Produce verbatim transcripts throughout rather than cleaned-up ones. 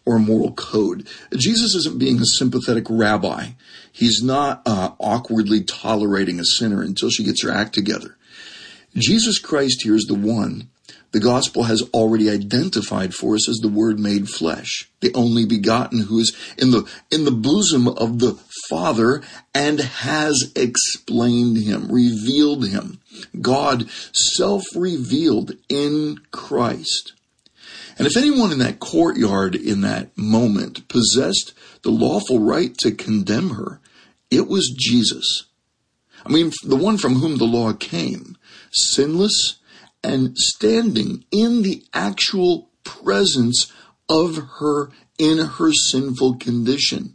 or a moral code. Jesus isn't being a sympathetic rabbi. He's not uh, awkwardly tolerating a sinner until she gets her act together. Jesus Christ here is the one the gospel has already identified for us as the Word made flesh, the only begotten, who is in the in the bosom of the Father and has explained him, revealed him. God self-revealed in Christ. And if anyone in that courtyard in that moment possessed the lawful right to condemn her, it was Jesus. I mean, the one from whom the law came, sinless and standing in the actual presence of her in her sinful condition.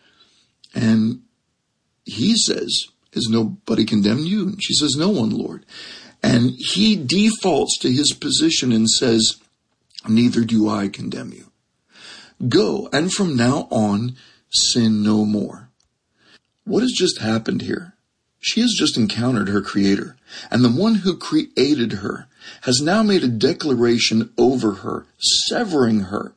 And he says, has nobody condemned you? And she says, no one, Lord. And he defaults to his position and says, neither do I condemn you. Go, and from now on, sin no more. What has just happened here? She has just encountered her Creator, and the one who created her has now made a declaration over her, severing her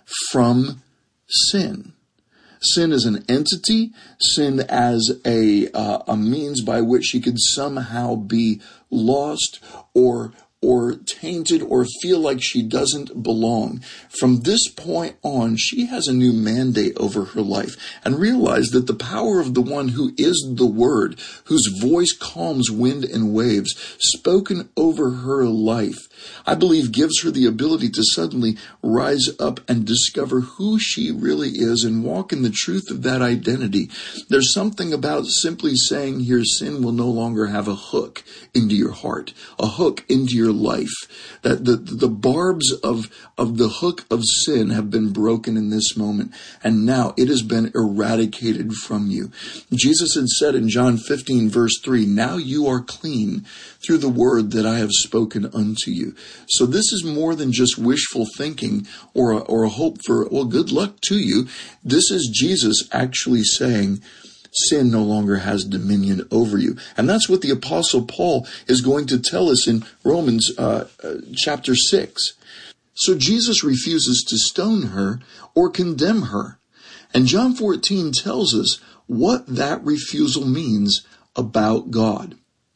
from sin. Sin as an entity, sin as a uh, a means by which she could somehow be lost or or tainted or feel like she doesn't belong. From this point on, she has a new mandate over her life, and realize that the power of the one who is the Word, whose voice calms wind and waves, spoken over her life, I believe gives her the ability to suddenly rise up and discover who she really is and walk in the truth of that identity. There's something about simply saying here, sin will no longer have a hook into your heart, a hook into your life. That the, the barbs of, of the hook of sin have been broken in this moment, and now it has been eradicated from you. Jesus had said in John fifteen verse three, now you are clean through the word that I have spoken unto you. So this is more than just wishful thinking or a, or a hope for, well, good luck to you. This is Jesus actually saying, sin no longer has dominion over you. And that's what the Apostle Paul is going to tell us in Romans uh, uh, chapter six. So Jesus refuses to stone her or condemn her. And John fourteen tells us what that refusal means about God.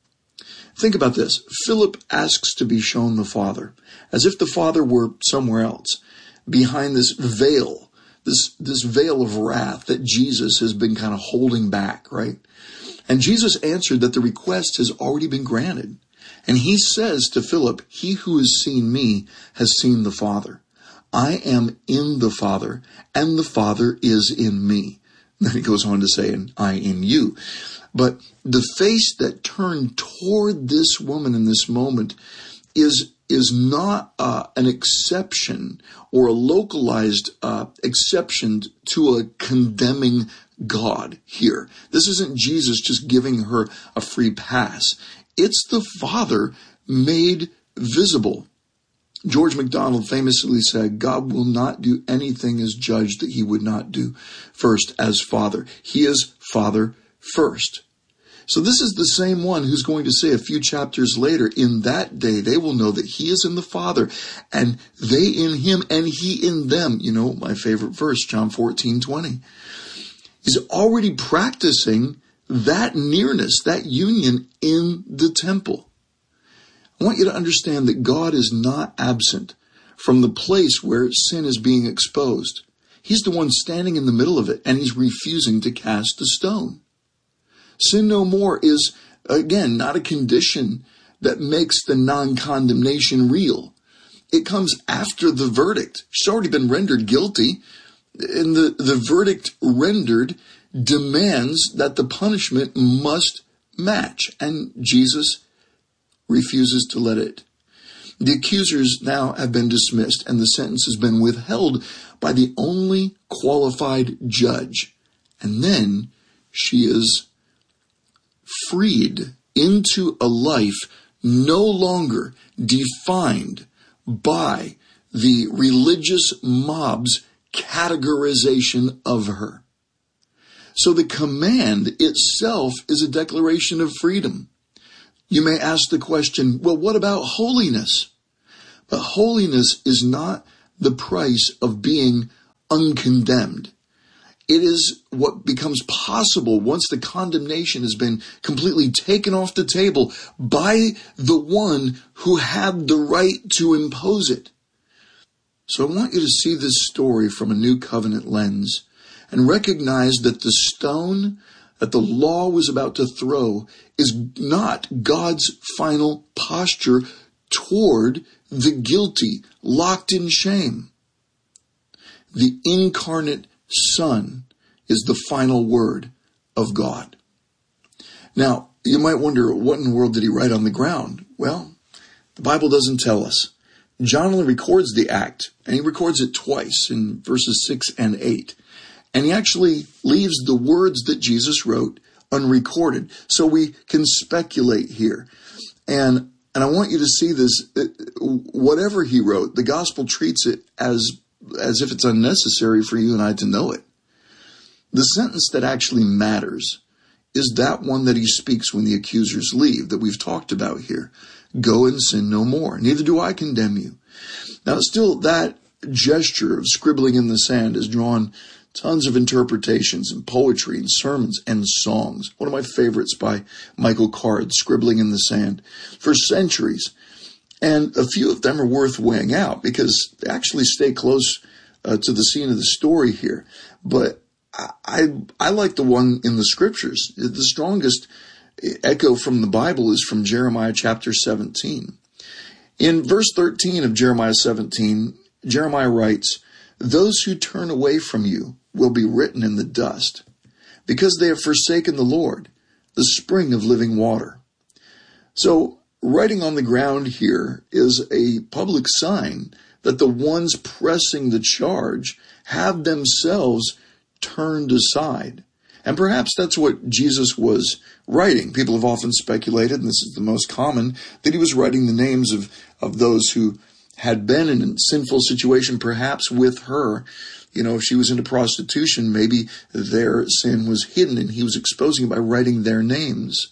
Think about this. Philip asks to be shown the Father, as if the Father were somewhere else, behind this veil, this, this veil of wrath that Jesus has been kind of holding back, right? And Jesus answered that the request has already been granted. And he says to Philip, he who has seen me has seen the Father. I am in the Father, and the Father is in me. Then he goes on to say, and I in you. But the face that turned toward this woman in this moment is is not uh, an exception or a localized uh, exception to a condemning God here. This isn't Jesus just giving her a free pass. It's the Father made visible. George MacDonald famously said, God will not do anything as judge that he would not do first as Father. He is Father first. So this is the same one who's going to say a few chapters later, in that day they will know that he is in the Father and they in him and he in them. You know, my favorite verse, John fourteen twenty. He's already practicing that nearness, that union in the temple. I want you to understand that God is not absent from the place where sin is being exposed. He's the one standing in the middle of it, and he's refusing to cast a stone. Sin no more is, again, not a condition that makes the non-condemnation real. It comes after the verdict. She's already been rendered guilty, and the, the verdict rendered demands that the punishment must match, and Jesus refuses to let it. The accusers now have been dismissed, and the sentence has been withheld by the only qualified judge. And then she is freed into a life no longer defined by the religious mob's categorization of her. So the command itself is a declaration of freedom. You may ask the question, well, what about holiness? But holiness is not the price of being uncondemned. It is what becomes possible once the condemnation has been completely taken off the table by the one who had the right to impose it. So I want you to see this story from a new covenant lens and recognize that the stone that the law was about to throw is not God's final posture toward the guilty, locked in shame. The incarnate Son is the final word of God. Now, you might wonder, what in the world did he write on the ground? Well, the Bible doesn't tell us. John only records the act, and he records it twice in verses six and eight. And he actually leaves the words that Jesus wrote unrecorded. So we can speculate here. And and I want you to see this. Whatever he wrote, the gospel treats it as as if it's unnecessary for you and I to know it. The sentence that actually matters is that one that he speaks when the accusers leave, that we've talked about here. Go and sin no more. Neither do I condemn you. Now, still, that gesture of scribbling in the sand has drawn tons of interpretations and poetry and sermons and songs. One of my favorites by Michael Card, Scribbling in the Sand, for centuries. And a few of them are worth weighing out because they actually stay close uh, to the scene of the story here. But I, I I like the one in the scriptures. The strongest echo from the Bible is from Jeremiah chapter seventeen. In verse thirteen of Jeremiah seventeen, Jeremiah writes, "Those who turn away from you will be written in the dust, because they have forsaken the Lord, the spring of living water." So, writing on the ground here is a public sign that the ones pressing the charge have themselves turned aside. And perhaps that's what Jesus was writing. People have often speculated, and this is the most common, that he was writing the names of, of those who had been in a sinful situation, perhaps with her. You know, if she was into prostitution, maybe their sin was hidden and he was exposing it by writing their names.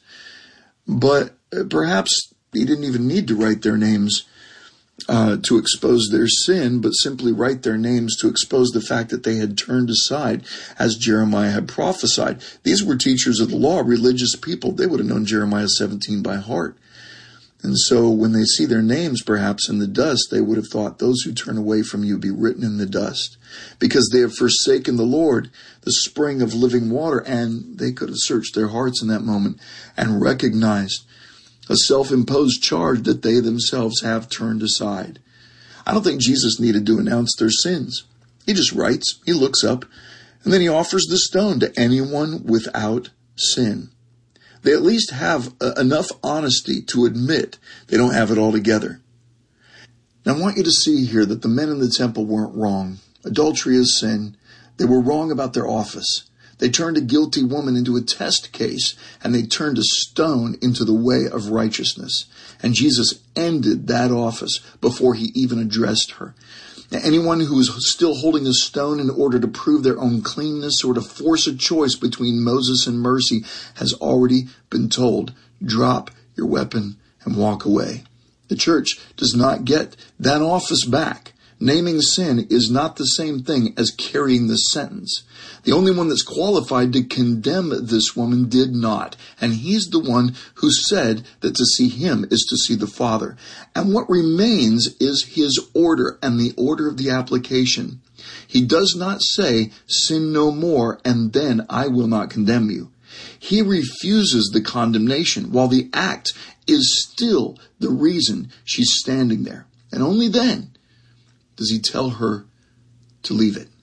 But perhaps he didn't even need to write their names uh, to expose their sin, but simply write their names to expose the fact that they had turned aside, as Jeremiah had prophesied. These were teachers of the law, religious people. They would have known Jeremiah seventeen by heart. And so when they see their names perhaps in the dust, they would have thought, those who turn away from you be written in the dust, because they have forsaken the Lord, the spring of living water. And they could have searched their hearts in that moment and recognized a self-imposed charge that they themselves have turned aside. I don't think Jesus needed to announce their sins. He just writes, he looks up, and then he offers the stone to anyone without sin. They at least have uh, enough honesty to admit they don't have it all together. Now I want you to see here that the men in the temple weren't wrong. Adultery is sin. They were wrong about their office. They turned a guilty woman into a test case, and they turned a stone into the way of righteousness. And Jesus ended that office before he even addressed her. Now, anyone who is still holding a stone in order to prove their own cleanness or to force a choice between Moses and mercy has already been told, drop your weapon and walk away. The church does not get that office back. Naming sin is not the same thing as carrying the sentence. The only one that's qualified to condemn this woman did not. And he's the one who said that to see him is to see the Father. And what remains is his order and the order of the application. He does not say, sin no more, and then I will not condemn you. He refuses the condemnation while the act is still the reason she's standing there. And only then does he tell her to leave it.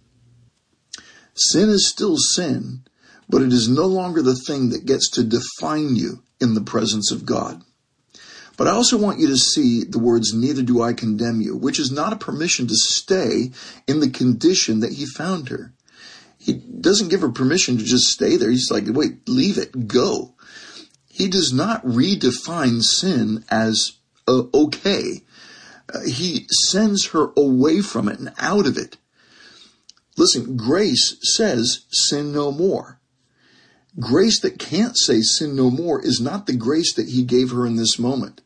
Sin is still sin, but it is no longer the thing that gets to define you in the presence of God. But I also want you to see the words, neither do I condemn you, which is not a permission to stay in the condition that he found her. He doesn't give her permission to just stay there. He's like, wait, leave it, go. He does not redefine sin as uh, okay. Uh, he sends her away from it and out of it. Listen, grace says sin no more. Grace that can't say sin no more is not the grace that he gave her in this moment.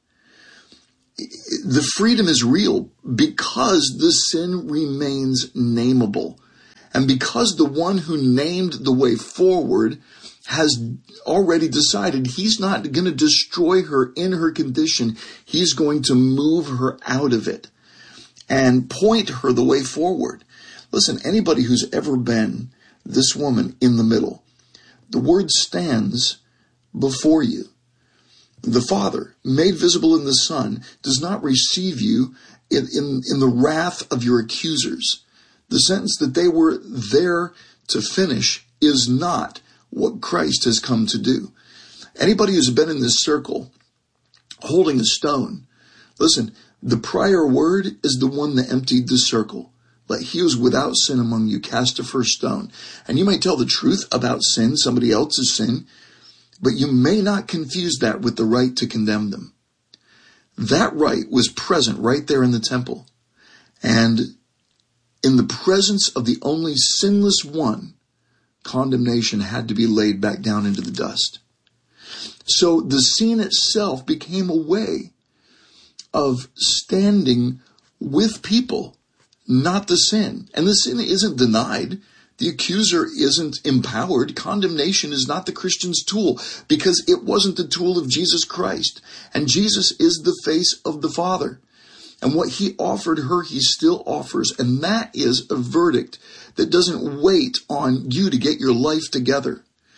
The freedom is real because the sin remains nameable. And because the one who named the way forward has already decided he's not going to destroy her in her condition, he's going to move her out of it and point her the way forward. Listen, anybody who's ever been this woman in the middle, the word stands before you. The Father, made visible in the Son, does not receive you in, in, in the wrath of your accusers. The sentence that they were there to finish is not what Christ has come to do. Anybody who's been in this circle holding a stone, listen, the prior word is the one that emptied the circle. Let he who is without sin among you cast the first stone. And you may tell the truth about sin, somebody else's sin, but you may not confuse that with the right to condemn them. That right was present right there in the temple. And in the presence of the only sinless one, condemnation had to be laid back down into the dust. So the scene itself became a way of standing with people, not the sin. And the sin isn't denied. The accuser isn't empowered. Condemnation is not the Christian's tool because it wasn't the tool of Jesus Christ. And Jesus is the face of the Father. And what he offered her, he still offers. And that is a verdict that doesn't wait on you to get your life together.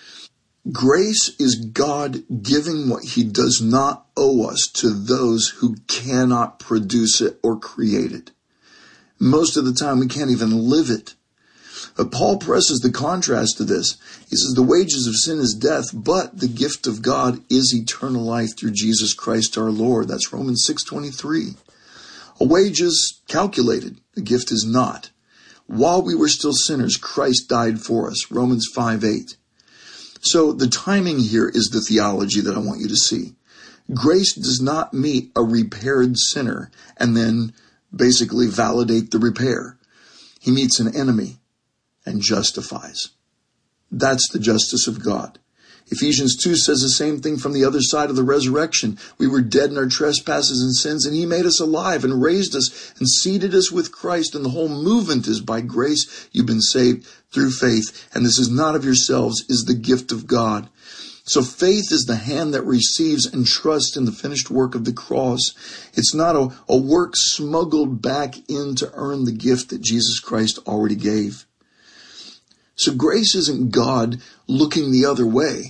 Grace is God giving what he does not owe us to those who cannot produce it or create it. Most of the time we can't even live it. But Paul presses the contrast to this. He says the wages of sin is death, but the gift of God is eternal life through Jesus Christ our Lord. That's Romans six twenty-three. A wage is calculated. The gift is not. While we were still sinners, Christ died for us. Romans five eight. So the timing here is the theology that I want you to see. Grace does not meet a repaired sinner and then basically validate the repair. He meets an enemy and justifies. That's the justice of God. Ephesians two says the same thing from the other side of the resurrection. We were dead in our trespasses and sins, and he made us alive and raised us and seated us with Christ. And the whole movement is by grace. You've been saved through faith. And this is not of yourselves, is the gift of God. So faith is the hand that receives and trusts in the finished work of the cross. It's not a, a work smuggled back in to earn the gift that Jesus Christ already gave. So grace isn't God looking the other way.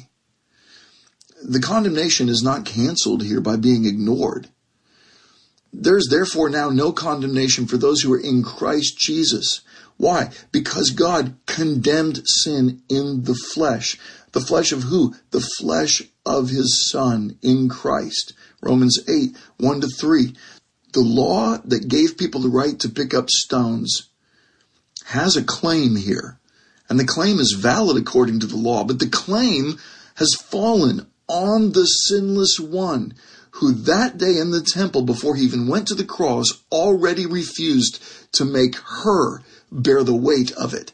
The condemnation is not canceled here by being ignored. There's therefore now no condemnation for those who are in Christ Jesus. Why? Because God condemned sin in the flesh. The flesh of who? The flesh of his Son in Christ. Romans eight, one to three. The law that gave people the right to pick up stones has a claim here. And the claim is valid according to the law, but the claim has fallen on the sinless one who that day in the temple, before he even went to the cross, already refused to make her bear the weight of it.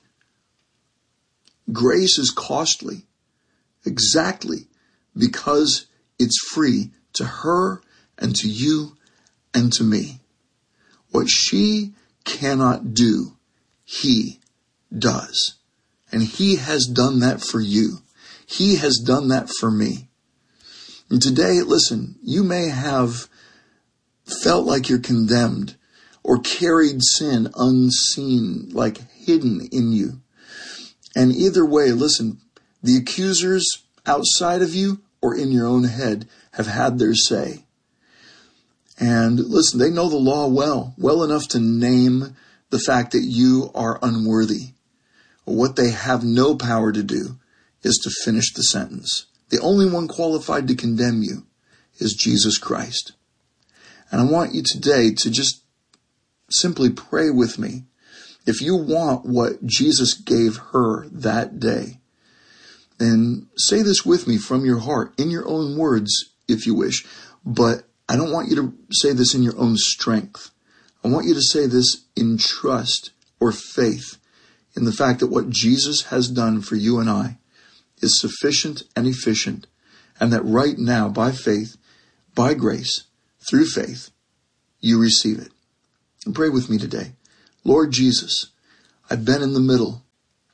Grace is costly exactly because it's free to her and to you and to me. What she cannot do, he does. And he has done that for you. He has done that for me. And today, listen, you may have felt like you're condemned or carried sin unseen, like hidden in you. And either way, listen, the accusers outside of you or in your own head have had their say. And listen, they know the law well, well enough to name the fact that you are unworthy. What they have no power to do is to finish the sentence. The only one qualified to condemn you is Jesus Christ. And I want you today to just simply pray with me. If you want what Jesus gave her that day, then say this with me from your heart, in your own words, if you wish. But I don't want you to say this in your own strength. I want you to say this in trust or faith in the fact that what Jesus has done for you and I is sufficient and efficient, and that right now, by faith, by grace, through faith, you receive it. And pray with me today. Lord Jesus, I've been in the middle.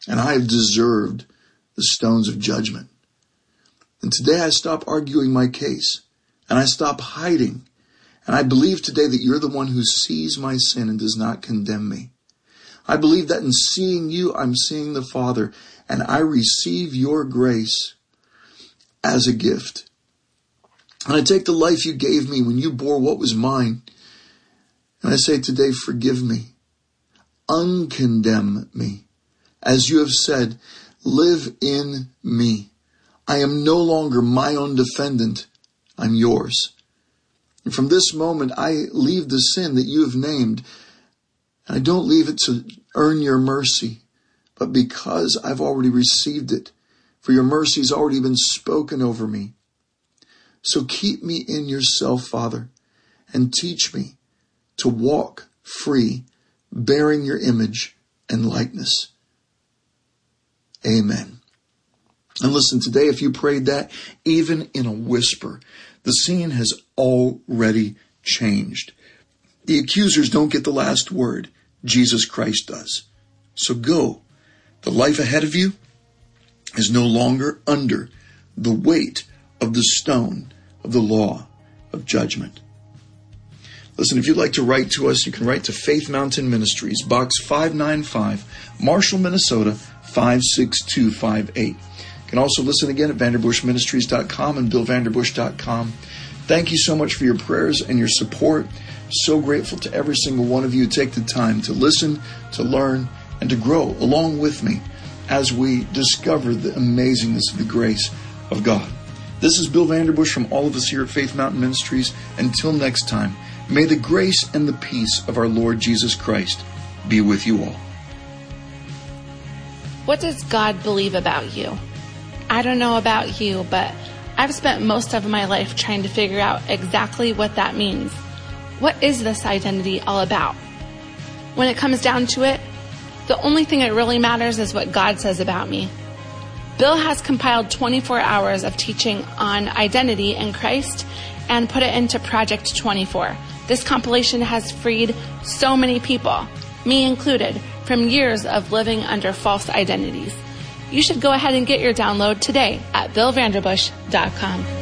and I have deserved the stones of judgment. And today I stop arguing my case, and I stop hiding, and I believe today that you're the one who sees my sin and does not condemn me. I believe that in seeing you, I'm seeing the Father, and I receive your grace as a gift. And I take the life you gave me when you bore what was mine, and I say today, forgive me, uncondemn me. As you have said, live in me. I am no longer my own defendant, I'm yours. And from this moment, I leave the sin that you have named. And I don't leave it to earn your mercy, but because I've already received it, for your mercy has already been spoken over me. So keep me in yourself, Father, and teach me to walk free, bearing your image and likeness. Amen. And listen, today, if you prayed that, even in a whisper, the scene has already changed. The accusers don't get the last word. Jesus Christ does. So go. The life ahead of you is no longer under the weight of the stone of the law of judgment. Listen, if you'd like to write to us, you can write to Faith Mountain Ministries, Box five ninety-five, Marshall, Minnesota, five six two five eight. You can also listen again at vanderbush ministries dot com and bill vanderbush dot com. Thank you so much for your prayers and your support. So grateful to every single one of you who take the time to listen, to learn, and to grow along with me as we discover the amazingness of the grace of God. This is Bill Vanderbush from all of us here at Faith Mountain Ministries. Until next time, may the grace and the peace of our Lord Jesus Christ be with you all. What does God believe about you? I don't know about you, but I've spent most of my life trying to figure out exactly what that means. What is this identity all about? When it comes down to it, the only thing that really matters is what God says about me. Bill has compiled twenty-four hours of teaching on identity in Christ and put it into Project twenty-four. This compilation has freed so many people, me included, from years of living under false identities. You should go ahead and get your download today at bill vanderbush dot com.